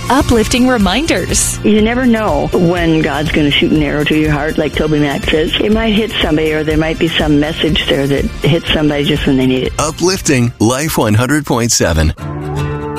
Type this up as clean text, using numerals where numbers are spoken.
uplifting reminders. You never know when God's going to shoot an arrow to your heart, like Toby Mac says. It might hit somebody, or there might be some message there that hits somebody just when they need it. Uplifting Life 100.7.